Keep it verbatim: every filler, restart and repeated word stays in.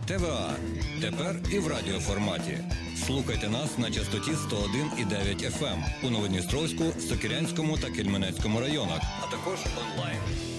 ТВА. Тепер і в радіоформаті. Слухайте нас на частоті сто один і дев'ять еф ем у Новодністровську, Сокирянському та Кельменецькому районах, а також онлайн.